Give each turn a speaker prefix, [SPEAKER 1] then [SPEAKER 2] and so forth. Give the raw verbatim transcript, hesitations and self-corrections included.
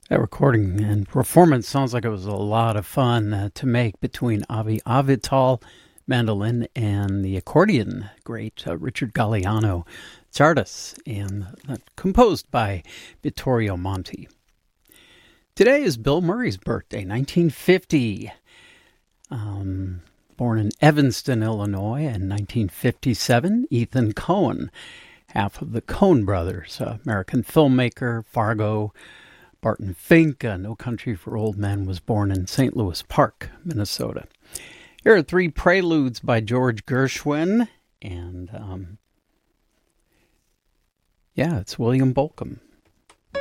[SPEAKER 1] That recording and performance sounds like it was a lot of fun uh, to make between Avi Avital, mandolin, and the accordion great uh, Richard Galliano Tsardas, and uh, composed by Vittorio Monti. Today is Bill Murray's birthday, nineteen fifty. Um, born in Evanston, Illinois in nineteen fifty-seven, Ethan Coen, half of the Coen brothers, uh, American filmmaker, Fargo, Barton Fink, uh, No Country for Old Men, was born in Saint Louis Park, Minnesota. Here are three preludes by George Gershwin, and um, yeah, it's William Bolcom.